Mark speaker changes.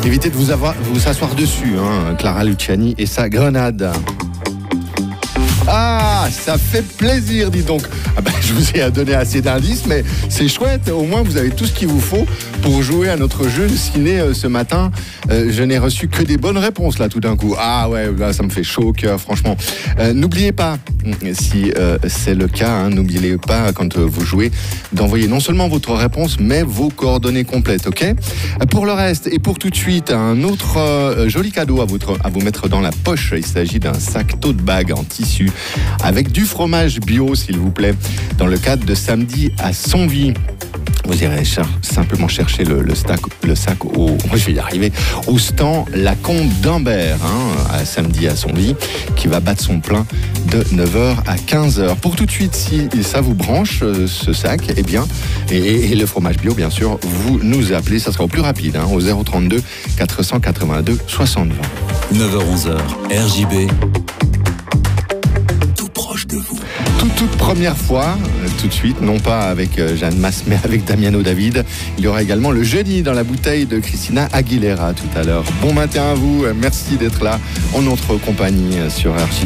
Speaker 1: Évitez de vous asseoir dessus, hein, Clara Luciani et sa grenade. Ah, ça fait plaisir, dis donc. Ah ben, je vous ai donné assez d'indices, mais c'est chouette. Au moins, vous avez tout ce qu'il vous faut pour jouer à notre jeu ciné ce matin. Je n'ai reçu que des bonnes réponses, là, tout d'un coup. Ah ouais, là, ça me fait chaud au cœur, franchement. N'oubliez pas, si c'est le cas, hein, n'oubliez pas, quand vous jouez, d'envoyer non seulement votre réponse, mais vos coordonnées complètes, ok ? Pour le reste, et pour tout de suite, un autre joli cadeau à vous mettre dans la poche. Il s'agit d'un sac tote bag en tissu avec du fromage bio, s'il vous plaît, dans le cadre de Samedi à Sonville. Vous irez simplement chercher le sac au stand La Combe d'Ambert, hein, à Samedi à Sonville, qui va battre son plein de 9h à 15h. Pour tout de suite, si ça vous branche, ce sac, eh bien, et le fromage bio, bien sûr, vous nous appelez, ça sera au plus rapide, hein, au 032 482 60 20.
Speaker 2: 9h-11h, RJB. De vous.
Speaker 1: Toute première fois, tout de suite, non pas avec Jeanne Masse, mais avec Damiano David. Il y aura également le jeudi dans la bouteille de Christina Aguilera tout à l'heure. Bon matin à vous, merci d'être là en notre compagnie sur RJB.